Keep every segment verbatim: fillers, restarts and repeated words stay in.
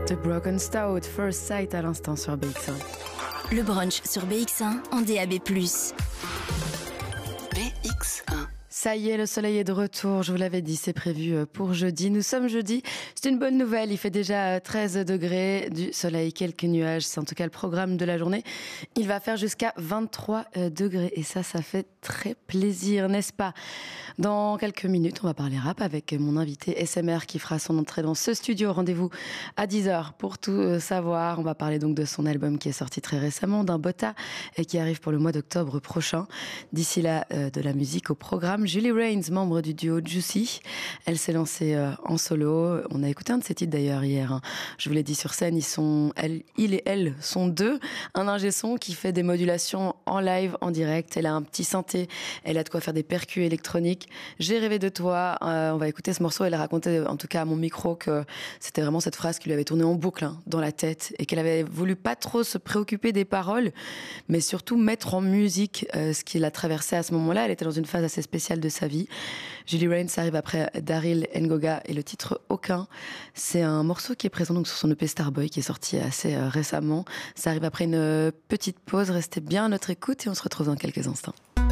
The Broken Stout, First Sight à l'instant sur B X un. Le brunch sur B X un en D A B plus. B X un. Ça y est, le soleil est de retour, je vous l'avais dit, c'est prévu pour jeudi. Nous sommes jeudi, c'est une bonne nouvelle, il fait déjà treize degrés, du soleil, quelques nuages, c'est en tout cas le programme de la journée. Il va faire jusqu'à vingt-trois degrés et ça, ça fait très plaisir, n'est-ce pas? Dans quelques minutes, on va parler rap avec mon invité S M R qui fera son entrée dans ce studio. Rendez-vous à dix heures pour tout savoir. On va parler donc de son album qui est sorti très récemment, d'un Botta, et qui arrive pour le mois d'octobre prochain. D'ici là, de la musique au programme. Julie Rains, membre du duo Juicy, elle s'est lancée euh, en solo. On a écouté un de ses titres d'ailleurs hier. Hein. Je vous l'ai dit sur scène, ils sont, elle, il et elle sont deux. Un ingé son qui fait des modulations en live, en direct. Elle a un petit synthé, elle a de quoi faire des percus électroniques. J'ai rêvé de toi. Euh, on va écouter ce morceau. Elle a raconté, en tout cas à mon micro, que c'était vraiment cette phrase qui lui avait tourné en boucle hein, dans la tête et qu'elle avait voulu pas trop se préoccuper des paroles, mais surtout mettre en musique euh, ce qui l'a traversé à ce moment-là. Elle était dans une phase assez spéciale de sa vie. Julie Rains arrive après Daryl Ngoga et le titre Aucun. C'est un morceau qui est présent donc sur son E P Starboy qui est sorti assez euh, récemment. Ça arrive après une euh, petite pause. Restez bien à notre écoute et on se retrouve dans quelques instants.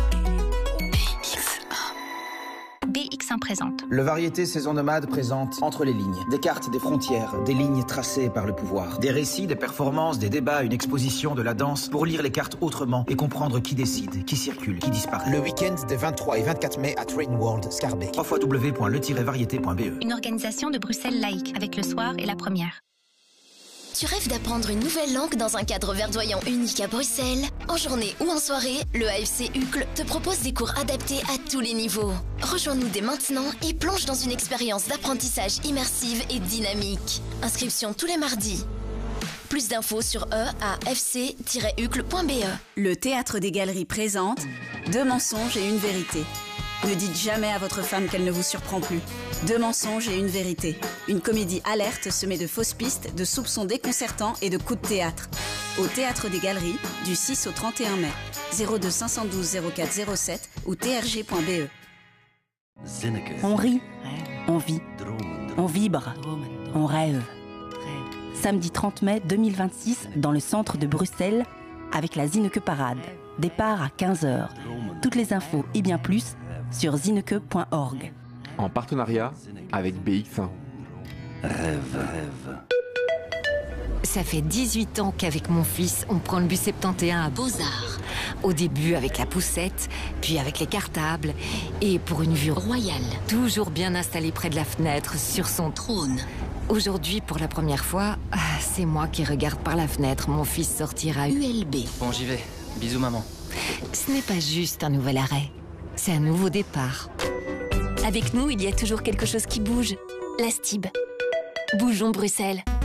B X un présente. Le Variété Saison Nomade présente Entre les lignes. Des cartes, des frontières, des lignes tracées par le pouvoir. Des récits, des performances, des débats, une exposition, de la danse pour lire les cartes autrement et comprendre qui décide, qui circule, qui disparaît. Le week-end des vingt-trois et vingt-quatre mai à Train World, Scarbeck. w w w point le tiret variété point b e. Une organisation de Bruxelles laïque avec le soir et la première. Tu rêves d'apprendre une nouvelle langue dans un cadre verdoyant unique à Bruxelles? En journée ou en soirée, le A F C Uccle te propose des cours adaptés à tous les niveaux. Rejoins-nous dès maintenant et plonge dans une expérience d'apprentissage immersive et dynamique. Inscription tous les mardis. Plus d'infos sur e a f c tiret uccle point b e. Le Théâtre des Galeries présente Deux mensonges et une vérité. Ne dites jamais à votre femme qu'elle ne vous surprend plus. Deux mensonges et une vérité. Une comédie alerte semée de fausses pistes, de soupçons déconcertants et de coups de théâtre. Au Théâtre des Galeries, du six au trente et un mai. zéro deux cinq un deux zéro quatre zéro sept ou t r g point b e. On rit, on vit, on vibre, on rêve. Samedi trente mai deux mille vingt-six, dans le centre de Bruxelles, avec la Zineke Parade. Départ à quinze heures. Toutes les infos et bien plus sur zineke point org. En partenariat avec B X un. Rêve, rêve. Ça fait dix-huit ans qu'avec mon fils, on prend le bus soixante et un à Beaux-Arts. Au début avec la poussette, puis avec les cartables, et pour une vue royale. Toujours bien installé près de la fenêtre, sur son trône. Aujourd'hui, pour la première fois, c'est moi qui regarde par la fenêtre mon fils sortir à U L B. Bon, j'y vais. Bisous, maman. Ce n'est pas juste un nouvel arrêt, c'est un nouveau départ. Avec nous, il y a toujours quelque chose qui bouge. La Stib. Bougeons Bruxelles.